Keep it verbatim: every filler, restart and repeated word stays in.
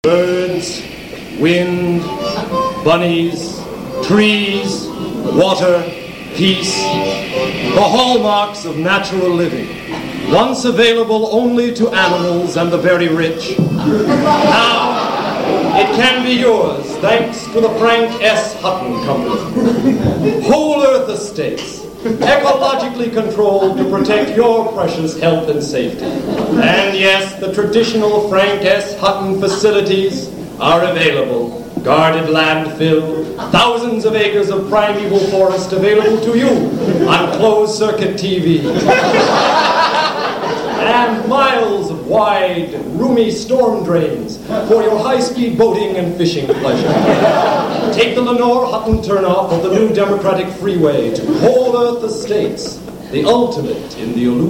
Birds, wind, bunnies, trees, water, peace, the hallmarks of natural living, once available only to animals and the very rich. Now, it can be yours, thanks to the Frank S. Hutton Company. Whole Earth Estates, ecologically controlled to protect your precious health and safety. And yes, the traditional Frank S. Hutton facilities are available. Guarded landfill, thousands of acres of primeval forest available to you on closed-circuit T V. And miles of wide, roomy storm drains for your high-speed boating and fishing pleasure. Take the Lenore-Hutton turnoff of the new Democratic Freeway to Whole Earth Estates, the ultimate in the illusion